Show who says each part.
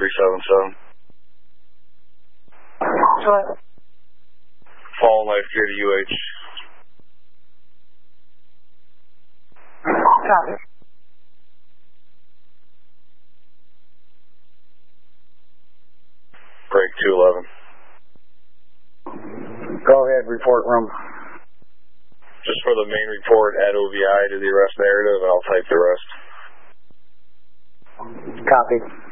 Speaker 1: 377.
Speaker 2: What?
Speaker 1: Fall knife gear to UH.
Speaker 2: Copy.
Speaker 1: Break 211.
Speaker 3: Go ahead, report room.
Speaker 1: Just for the main report, add OVI to the arrest narrative, and I'll type the rest.
Speaker 3: Copy.